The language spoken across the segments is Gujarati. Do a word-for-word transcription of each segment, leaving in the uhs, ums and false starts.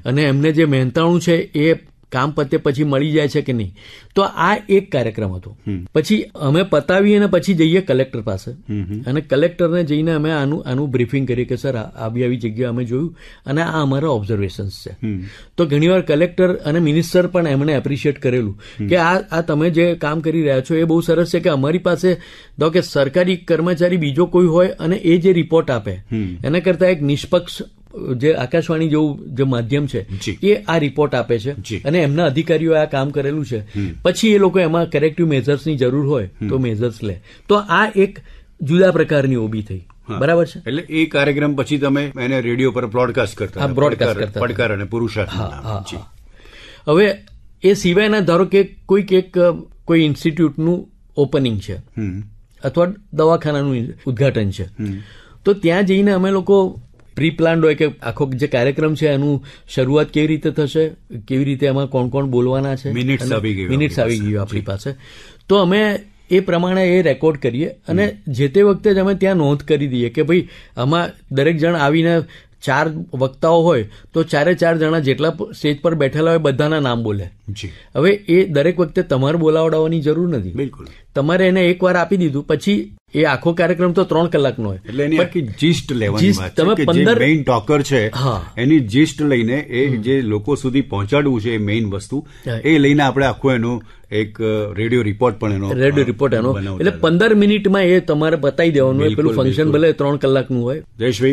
અને એમને જે મહેનતાણું છે એ કામ પતે પછી મળી જાય છે કે નહીં. તો આ એક કાર્યક્રમ હતો. પછી અમે પતાવી અને પછી જઈએ કલેક્ટર પાસે અને કલેક્ટરને જઈને અમે આનું આનું બ્રીફિંગ કરીએ કે સર આવી આવી જગ્યા અમે જોયું અને આ અમારા ઓબ્ઝર્વેશન્સ છે. તો ઘણીવાર કલેક્ટર અને મિનિસ્ટર પણ એમણે એપ્રિશિએટ કરેલું કે આ આ તમે જે કામ કરી રહ્યા છો એ બહુ સરસ છે કે અમારી પાસે દો કે સરકારી કર્મચારી બીજો કોઈ હોય અને એ જે રિપોર્ટ આપે એના કરતા એક નિષ્પક્ષ જે આકાશવાણી જેવું જે માધ્યમ છે એ આ રિપોર્ટ આપે છે અને એમના અધિકારીઓ આ કામ કરેલું છે. પછી એ લોકો એમાં કરેક્ટિવ મેઝર્સની જરૂર હોય તો મેઝર્સ લે. તો આ એક જુદા પ્રકારની ઓબી થઈ. બરાબર છે. એટલે એ કાર્યક્રમ પછી તમે એને રેડિયો પર બ્રોડકાસ્ટ કરતા બ્રોડકાસ્ટ કરતા પડકાર અને પુરુષાર્થ. હવે એ સિવાયના ધારો કે કોઈક એક કોઈ ઇન્સ્ટિટ્યૂટનું ઓપનિંગ છે અથવા દવાખાનાનું ઉદઘાટન છે તો ત્યાં જઈને અમે લોકો પ્રી પ્લાન્ડ હોય કે આખો જે કાર્યક્રમ છે એનું શરૂઆત કેવી રીતે થશે, કેવી રીતે એમાં કોણ કોણ બોલવાના છે, મિનિટ્સ આવી ગઈ મિનિટ્સ આવી ગયું આપણી પાસે. તો અમે એ પ્રમાણે એ રેકોર્ડ કરીએ અને જે તે વખતે જ અમે ત્યાં નોંધ કરી દઈએ કે ભાઈ આમાં દરેક જણ આવીને ચાર વક્તાઓ હોય તો ચારે ચાર જણા જેટલા સ્ટેજ પર બેઠેલા હોય બધાના નામ બોલે. હવે એ દરેક વખતે તમારે બોલાવડાવવાની જરૂર નથી. બિલકુલ. તમારે એને એક વાર આપી દીધું પછી એ આખો કાર્યક્રમ તો ત્રણ કલાકનો હોય એટલે એની આખી જીસ્ટ લેવાની વાત છે કે જે મેઇન ટોકર છે એની જીસ્ટ લઈને એ જે લોકો સુધી પહોંચાડવું છે એ મેઇન વસ્તુ એ લઈને આપણે આખો એનો એક રેડિયો રિપોર્ટ પણ એનો રેડિયો રિપોર્ટ એનો એટલે પંદર મિનિટમાં એ તમારે બતાવી દેવાનું હોય. પેલું ફંક્શન ભલે ત્રણ કલાકનું હોય.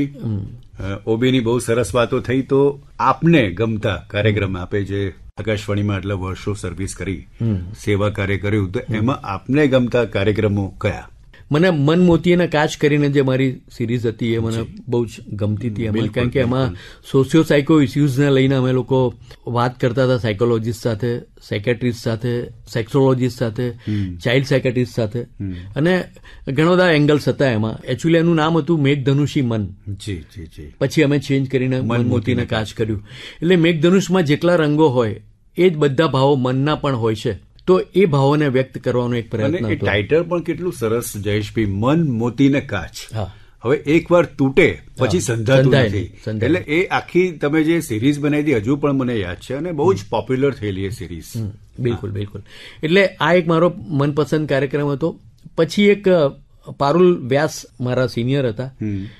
જયેશભાઈ, ઓબીની બહુ સરસ વાતો થઈ. તો આપને ગમતા કાર્યક્રમ આપે જે આકાશવાણીમાં આટલા વર્ષો સર્વિસ કરી, સેવા કાર્ય કર્યું, તો એમાં આપને ગમતા કાર્યક્રમો કયા? મને મન મોતી અને કાચ કરીને જે મારી સિરીઝ હતી એ મને બહુ જ ગમતી હતી. એમાં કારણ કે એમાં સોશિયો સાયકો ઇસ્યુઝને લઈને અમે લોકો વાત કરતા હતા સાયકોલોજીસ્ટ સાથે, સાયકેટ્રિસ્ટ સાથે, સેક્સોલોજીસ્ટ સાથે, ચાઇલ્ડ સાયકેટ્રિસ્ટ સાથે અને ઘણા બધા એંગલ્સ હતા એમાં. એકચ્યુઅલી એનું નામ હતું મેઘધનુષી મન. જી જી જી. પછી અમે ચેન્જ કરીને મન મોતીને કાચ કર્યું. એટલે મેઘધનુષમાં જેટલા રંગો હોય એ જ બધા ભાવો મનના પણ હોય છે. તો એ ભાવોને વ્યક્ત કરવાનો એક પ્રયત્ન હતો. ટાઇટલ પણ કેટલું સરસ જયેશભાઈ, મન મોતી ને કાચ. હવે એક વાર તૂટે પછી સંધાતું નથી. એટલે એ આખી તમે જે સિરીઝ બનાવી હજુ પણ મને યાદ છે અને બહુ જ પોપ્યુલર થયેલી એ સિરીઝ. બિલકુલ બિલકુલ. એટલે આ એક મારો મનપસંદ કાર્યક્રમ હતો. પછી એક પારુલ વ્યાસ મારા સિનિયર હતા,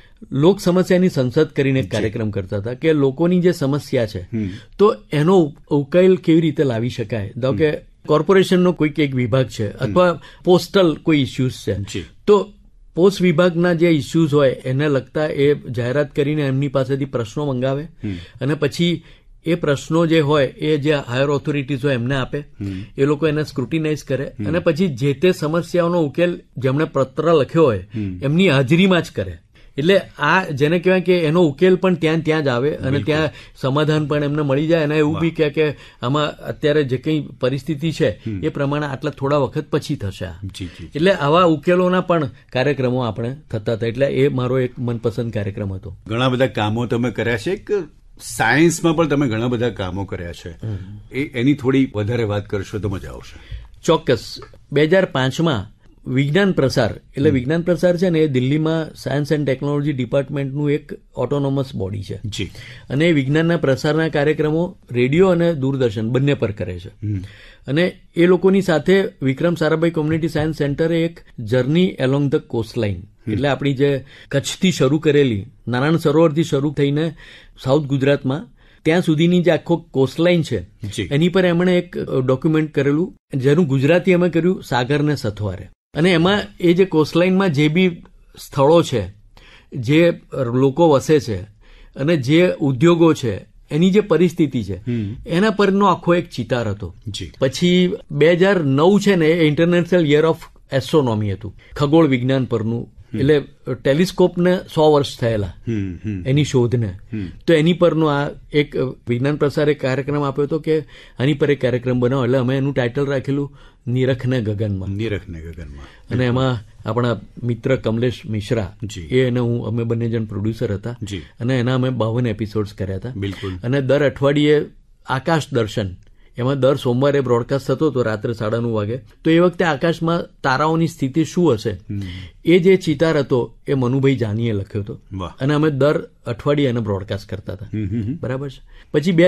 લોક સમસ્યાની સંસદ કરીને એક કાર્યક્રમ કરતા હતા કે લોકોની જે સમસ્યા છે તો એનો ઉકેલ કેવી રીતે લાવી શકાય. ધારો કે કોર્પોરેશનનો કોઈક એક વિભાગ છે અથવા પોસ્ટલ કોઈ ઇસ્યુઝ છે તો પોસ્ટ વિભાગના જે ઇસ્યુઝ હોય એને લગતા એ જાહેરાત કરીને એમની પાસેથી પ્રશ્નો મંગાવે અને પછી એ પ્રશ્નો જે હોય એ જે હાયર ઓથોરિટીઝ હોય એમને આપે. એ લોકો એને સ્ક્રુટિનાઇઝ કરે અને પછી જે તે સમસ્યાઓનો ઉકેલ જેમણે પત્ર લખ્યો હોય એમની હાજરીમાં જ કરે. એટલે આ જેને કહેવાય કે એનો ઉકેલ પણ ત્યાં ત્યાં જ આવે અને ત્યાં સમાધાન પણ એમને મળી જાય. અને એવું બી કહે કે આમાં અત્યારે જે કંઈ પરિસ્થિતિ છે એ પ્રમાણે આટલા થોડા વખત પછી થશે. એટલે આવા ઉકેલોના પણ કાર્યક્રમો આપણે થતા હતા. એટલે એ મારો એક મનપસંદ કાર્યક્રમ હતો. ઘણા બધા કામો તમે કર્યા છે કે સાયન્સમાં પણ તમે ઘણા બધા કામો કર્યા છે, એ એની થોડી વધારે વાત કરશો તો મજા આવશે. ચોક્કસ. બે હજાર પાંચમાં વિજ્ઞાન પ્રસાર એટલે વિજ્ઞાન પ્રસાર છે ને એ દિલ્હીમાં સાયન્સ એન્ડ ટેકનોલોજી ડિપાર્ટમેન્ટનું એક ઓટોનોમસ બોડી છે જી. અને વિજ્ઞાનના પ્રસારના કાર્યક્રમો રેડિયો અને દૂરદર્શન બંને પર કરે છે. અને એ લોકોની સાથે વિક્રમ સારાભાઈ કોમ્યુનિટી સાયન્સ સેન્ટરે એક જર્ની એલોંગ ધ કોસ્ટલાઇન એટલે આપણી જે કચ્છથી શરૂ કરેલી નારાયણ સરોવરથી શરૂ થઈને સાઉથ ગુજરાતમાં ત્યાં સુધીની જે આખો કોસ્ટલાઇન છે એની પર એમણે એક ડોક્યુમેન્ટ કરેલું જેનું ગુજરાતી અમે કર્યું સાગર ને સથવારે. અને એમાં એ જે કોસ્ટલાઇનમાં જે બી સ્થળો છે, જે લોકો વસે છે અને જે ઉદ્યોગો છે એની જે પરિસ્થિતિ છે એના પરનો આખો એક ચિતાર હતો. પછી બે હજાર નવ છે ને એ ઇન્ટરનેશનલ યર ઓફ એસ્ટ્રોનોમી હતું, ખગોળ વિજ્ઞાન પરનું. એટલે ટેલિસ્કોપને સો વર્ષ થયેલા એની શોધને, તો એની પરનો આ એક વિજ્ઞાન પ્રસાર એક કાર્યક્રમ આપ્યો હતો કે આની પર એક કાર્યક્રમ બનાવો. એટલે અમે એનું ટાઇટલ રાખેલું નિરખને ગગનમાં. નિરખને ગગનમાં. અને એમાં આપણા મિત્ર કમલેશ મિશ્રા એ અને હું અમે બંને જણ પ્રોડ્યુસર હતા અને એના અમે બાવન એપિસોડ્સ કર્યા હતા. બિલકુલ. અને દર અઠવાડિયે આકાશ દર્શન એમાં દર સોમવારે બ્રોડકાસ્ટ થતો હતો રાત્રે સાડા નવ વાગે. તો એ વખતે આકાશમાં તારાઓની સ્થિતિ શું હશે એ જે ચિતાર હતો એ મનુભાઈ જાનીએ લખ્યો હતો અને અમે દર અઠવાડિયે એને બ્રોડકાસ્ટ કરતા હતા. બરાબર છે. પછી બે